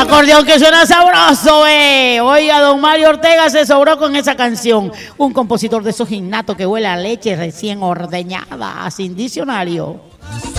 acordeón que suena sabroso, Oiga, don Mario Ortega se sobró con esa canción. Un compositor de esos innatos que huele a leche recién ordeñada, sin diccionario.